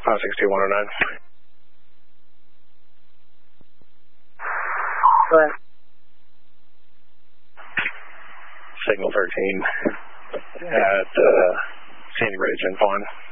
562-109. Go ahead. Signal 13 at Sandy Bridge in Fawn.